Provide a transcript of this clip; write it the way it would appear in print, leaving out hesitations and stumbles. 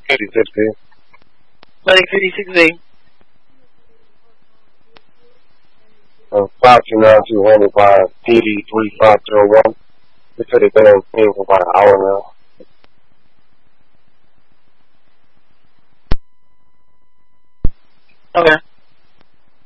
56B. Buddy 56B. 529-200 by PD 3501. They said they've been on scene for about an hour now.